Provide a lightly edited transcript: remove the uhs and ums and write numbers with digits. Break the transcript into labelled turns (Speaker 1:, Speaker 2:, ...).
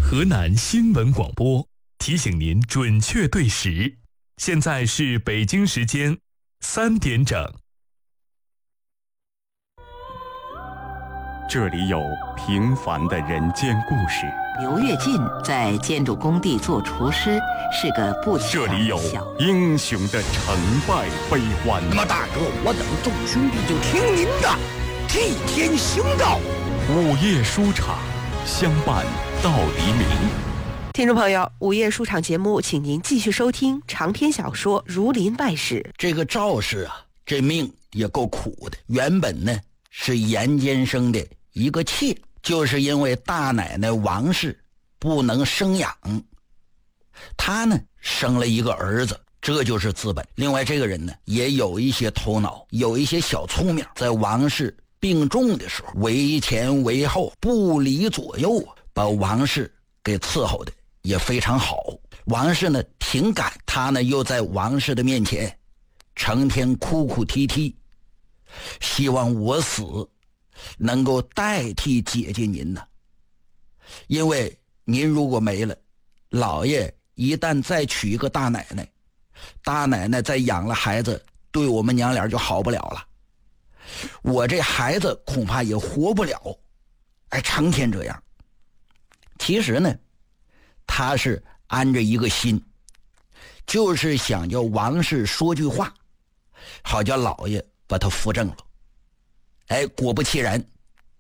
Speaker 1: 河南新闻广播提醒您准确对时，现在是北京时间3点整。这里有平凡的人间故事。
Speaker 2: 刘跃进在建筑工地做厨师，是个不起眼的小。
Speaker 1: 这里有英雄的成败悲欢。
Speaker 3: 那么大哥，我等众兄弟就听您的，替天行道。
Speaker 1: 午夜书场，相伴到黎明。
Speaker 4: 听众朋友，午夜书场节目，请您继续收听长篇小说《儒林外史》。
Speaker 3: 这个赵氏啊，这命也够苦的。原本呢是严监生的一个妾，就是因为大奶奶王氏不能生养，他呢生了一个儿子，这就是资本。另外这个人呢也有一些头脑，有一些小聪明，在王氏病重的时候，为前为后，不离左右啊，把王氏给伺候的也非常好。王氏呢挺感他呢又在王氏的面前成天哭哭啼啼，希望我死能够代替姐姐您呢，因为您如果没了，老爷一旦再娶一个大奶奶，大奶奶再养了孩子，对我们娘俩就好不了了，我这孩子恐怕也活不了。哎，成天这样。其实呢他是安着一个心，就是想叫王氏说句话，好叫老爷把他扶正了。哎，果不其然，